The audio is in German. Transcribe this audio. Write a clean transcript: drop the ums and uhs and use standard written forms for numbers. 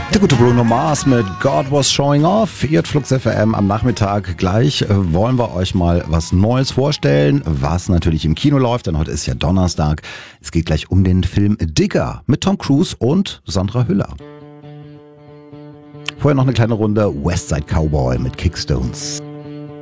Der gute Bruno Mars mit God Was Showing Off. Ihr hört Flux FM am Nachmittag. Gleich wollen wir euch mal was Neues vorstellen, was natürlich im Kino läuft, denn heute ist ja Donnerstag. Es geht gleich um den Film Digger mit Tom Cruise und Sandra Hüller. Vorher noch eine kleine Runde Westside Cowboy mit Kickstones.